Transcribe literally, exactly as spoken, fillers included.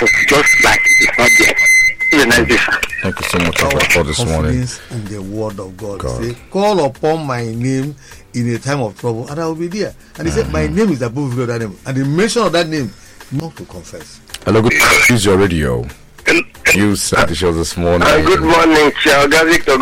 just like it's not there. Have a nice day, sir. Thank you so much for, for this morning. Confidence in the word of God. God. Say, call upon my name in a time of trouble, and I will be there. And he mm-hmm. said, my name is above every other name. And the mention of that name, not to confess. Hello, good. Use your radio. You said the show this morning. Uh, good morning, Charles Victor.